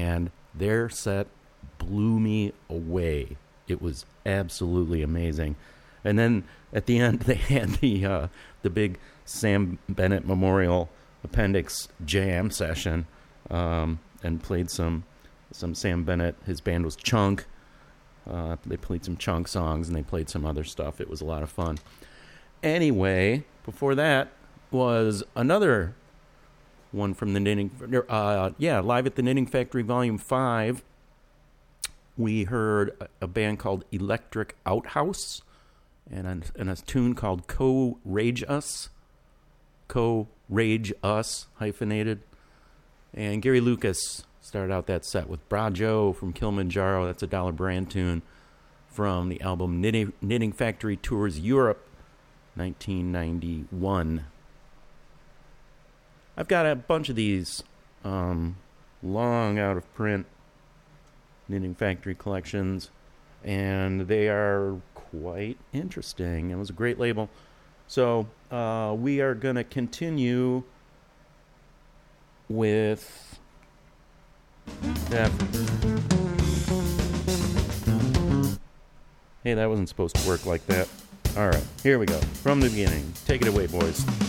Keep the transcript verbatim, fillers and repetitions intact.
and their set blew me away. It was absolutely amazing. And then at the end, they had the uh, the big Sam Bennett Memorial Appendix Jam session, um, and played some some Sam Bennett. His band was Chunk. Uh, they played some Chunk songs, and they played some other stuff. It was a lot of fun. Anyway, before that was another one from the Knitting... Uh, yeah, Live at the Knitting Factory Volume five. We heard a, a band called Electric Outhouse, and a, and a tune called Co-Rage Us. Co-Rage Us, hyphenated. And Gary Lucas started out that set with Bra Joe from Kilimanjaro. That's a Dollar Brand tune from the album Knitting, Knitting Factory Tours Europe, nineteen ninety-one. I've got a bunch of these um, long out of print Knitting Factory collections, and they are quite interesting. It was a great label. So uh, we are going to continue with... Yeah. Hey, that wasn't supposed to work like that. All right, here we go. From the beginning. Take it away, boys.